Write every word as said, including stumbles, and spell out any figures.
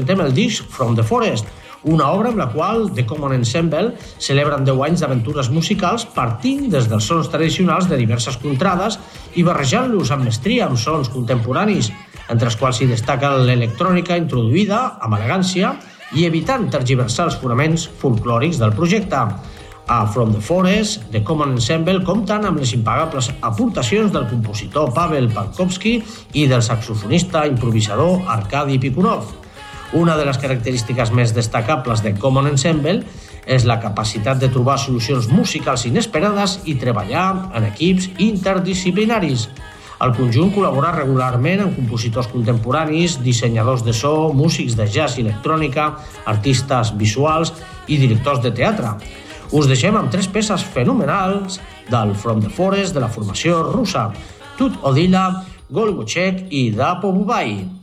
presentem el disc From the Forest, una obra amb la qual The Common Ensemble celebren deu anys d'aventures musicals partint des dels sons tradicionals de diverses contrades i barrejant-los amb mestria amb sons contemporanis, entre els quals s'hi destaca l'electrònica introduïda amb elegància i evitant tergiversar els fonaments folclòrics del projecte. A From the Forest, The Common Ensemble compten amb les impagables aportacions del compositor Pavel Pankowski i del saxofonista improvisador Arkady Pikunov. Una de les característiques més destacables de Common Ensemble és la capacitat de trobar solucions musicals inesperades i treballar en equips interdisciplinaris. El conjunt col·labora regularment amb compositors contemporanis, dissenyadors de so, músics de jazz i electrònica, artistes visuals i directors de teatre. Us deixem amb tres peces fenomenals del From the Forest de la formació russa, Tut Odila, Golgochek i Dapo Bubai.